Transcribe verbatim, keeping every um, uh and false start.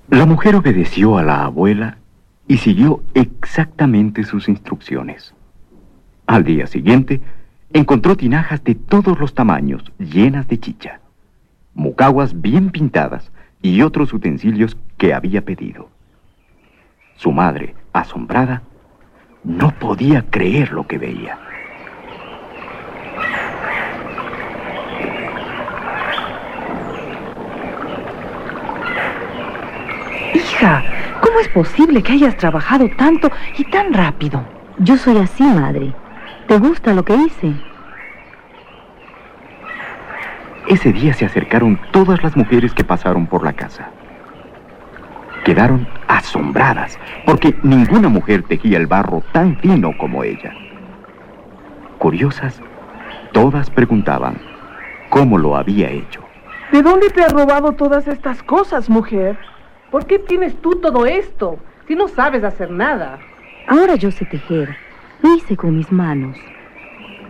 La mujer obedeció a la abuela y siguió exactamente sus instrucciones. Al día siguiente, encontró tinajas de todos los tamaños, llenas de chicha, mucaguas bien pintadas y otros utensilios que había pedido. Su madre, asombrada, no podía creer lo que veía. Hija, ¿cómo es posible que hayas trabajado tanto y tan rápido? Yo soy así, madre. ¿Te gusta lo que hice? Ese día se acercaron todas las mujeres que pasaron por la casa. Quedaron asombradas, porque ninguna mujer tejía el barro tan fino como ella. Curiosas, todas preguntaban cómo lo había hecho. ¿De dónde te has robado todas estas cosas, mujer? ¿Por qué tienes tú todo esto, si no sabes hacer nada? Ahora yo sé tejer. Lo hice con mis manos.